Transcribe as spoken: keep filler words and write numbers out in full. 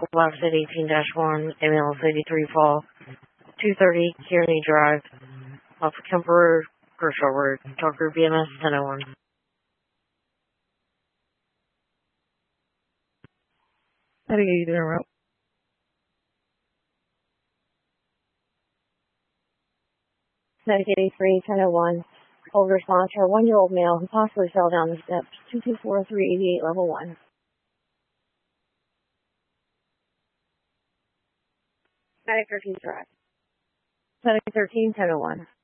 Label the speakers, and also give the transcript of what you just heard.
Speaker 1: last at eighteen dash one, ambulance eighty-three fall, two thirty, Kearney Drive, off of Kemper Road, Kershaw Road, Tucker B M S ten oh one.
Speaker 2: How do you do it?
Speaker 1: Medic eighty-three, ten oh one. Hold response for a one-year-old male who possibly fell down the steps, two two four three eighty-eight, level one. Medic thirteen, correct. Medic thirteen, ten oh one.